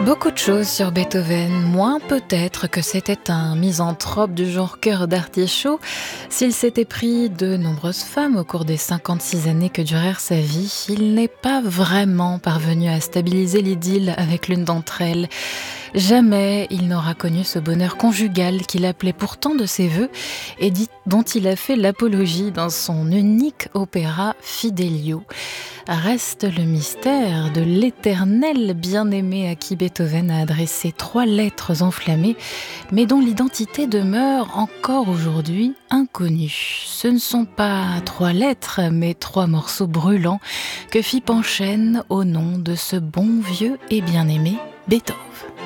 Beaucoup de choses sur Beethoven, moins peut-être que c'était un misanthrope du genre cœur d'artichaut. S'il s'était pris de nombreuses femmes au cours des 56 années que durèrent sa vie, il n'est pas vraiment parvenu à stabiliser l'idylle avec l'une d'entre elles. Jamais il n'aura connu ce bonheur conjugal qu'il appelait pourtant de ses vœux et dont il a fait l'apologie dans son unique opéra Fidelio. Reste le mystère de l'éternel bien-aimé à qui Beethoven a adressé 3 lettres enflammées, mais dont l'identité demeure encore aujourd'hui inconnue. Ce ne sont pas 3 lettres, mais 3 morceaux brûlants que fit Panchen au nom de ce bon vieux et bien-aimé Beethoven.